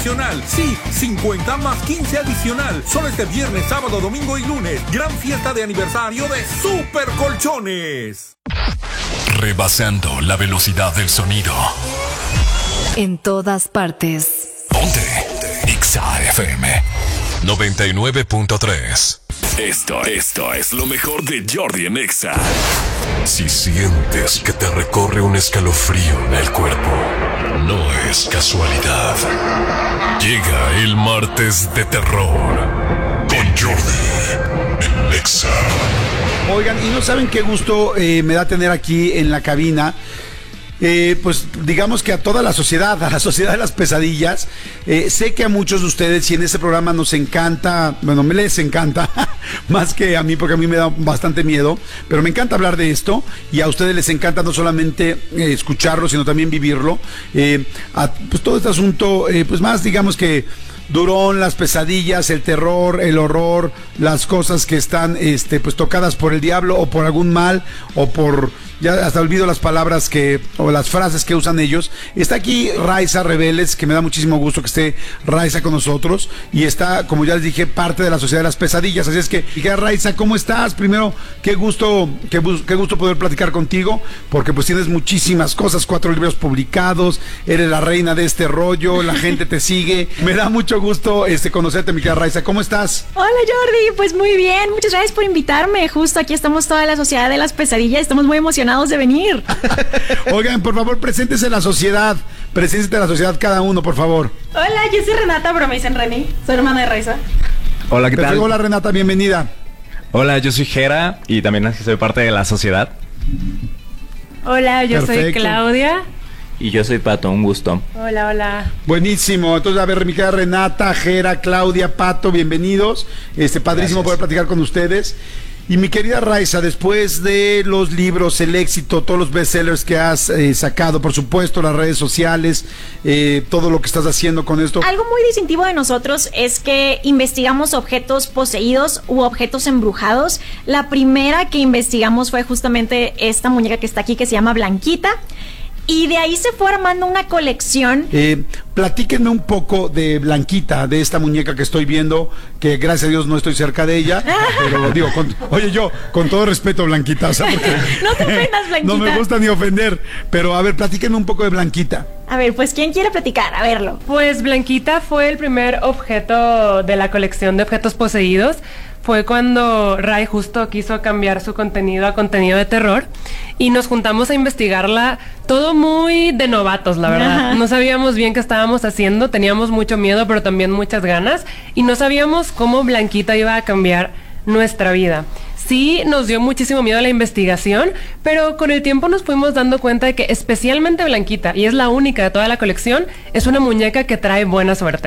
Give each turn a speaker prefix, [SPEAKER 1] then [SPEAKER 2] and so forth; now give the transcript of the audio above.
[SPEAKER 1] adicional. Sí, 50 más 15 adicional. Solo este viernes, sábado, domingo y lunes. Gran fiesta de aniversario de Super Colchones.
[SPEAKER 2] Rebasando la velocidad del sonido.
[SPEAKER 3] En todas partes.
[SPEAKER 2] Ponte Exa FM 99.3. Esto es lo mejor de Jordi en Exa. Si sientes que te recorre un escalofrío en el cuerpo, no es casualidad. Llega el martes de terror con Jordi en Exa.
[SPEAKER 4] Oigan, y no saben qué gusto me da tener aquí en la cabina. Pues digamos que a toda la sociedad de las pesadillas. Sé que a muchos de ustedes, y en este programa nos encanta, bueno, me les encanta, más que a mí, porque a mí me da bastante miedo, pero me encanta hablar de esto, y a ustedes les encanta no solamente escucharlo, sino también vivirlo. Pues todo este asunto, pues más digamos que durón, las pesadillas, el terror, el horror, las cosas que están pues tocadas por el diablo o por algún mal o por, ya hasta olvido las palabras o las frases que usan ellos. Está aquí Raiza Rebeles, que me da muchísimo gusto que esté Raiza con nosotros, y está, como ya les dije, parte de la Sociedad de las Pesadillas. Así es que, Raiza, ¿cómo estás? Primero, qué gusto poder platicar contigo, porque pues tienes muchísimas cosas, 4 libros publicados, eres la reina de este rollo, la gente te sigue. Me da mucho gusto conocerte, mi querida Raiza. ¿Cómo estás?
[SPEAKER 5] Hola, Jordi, pues muy bien, muchas gracias por invitarme. Justo aquí estamos toda la Sociedad de las Pesadillas, estamos muy emocionados de venir.
[SPEAKER 4] Oigan, por favor, preséntese la sociedad cada uno, por favor.
[SPEAKER 5] Hola, yo soy Renata, pero me dicen Reni, soy hermana de Raiza.
[SPEAKER 6] Hola, ¿qué tal?
[SPEAKER 4] Hola, Renata, bienvenida.
[SPEAKER 6] Hola, yo soy Jera y también soy parte de la sociedad.
[SPEAKER 7] Hola, yo soy Claudia.
[SPEAKER 8] Y yo soy Pato, un gusto.
[SPEAKER 7] Hola, hola.
[SPEAKER 4] Buenísimo. Entonces, a ver, mi querida Renata, Jera, Claudia, Pato, bienvenidos. Padrísimo Gracias. Poder platicar con ustedes. Y mi querida Raiza, después de los libros, el éxito, todos los bestsellers que has sacado, por supuesto, las redes sociales, todo lo que estás haciendo con esto.
[SPEAKER 5] Algo muy distintivo de nosotros es que investigamos objetos poseídos u objetos embrujados. La primera que investigamos fue justamente esta muñeca que está aquí, que se llama Blanquita. Y de ahí se fue armando una colección.
[SPEAKER 4] Platíquenme un poco de Blanquita, de esta muñeca que estoy viendo, que gracias a Dios no estoy cerca de ella, pero digo, con todo respeto, Blanquita, o sea, porque
[SPEAKER 5] no te ofendas, Blanquita.
[SPEAKER 4] No me gusta ni ofender, pero a ver, platíquenme un poco de Blanquita.
[SPEAKER 5] A ver, pues, ¿quién quiere platicar? A verlo.
[SPEAKER 7] Pues Blanquita fue el primer objeto de la colección de objetos poseídos. Fue cuando Ray justo quiso cambiar su contenido a contenido de terror y nos juntamos a investigarla, todo muy de novatos, la verdad. Ajá. No sabíamos bien qué estábamos haciendo, teníamos mucho miedo, pero también muchas ganas, y no sabíamos cómo Blanquita iba a cambiar nuestra vida. Sí, nos dio muchísimo miedo la investigación, pero con el tiempo nos fuimos dando cuenta de que especialmente Blanquita, y es la única de toda la colección, es una muñeca que trae buena suerte.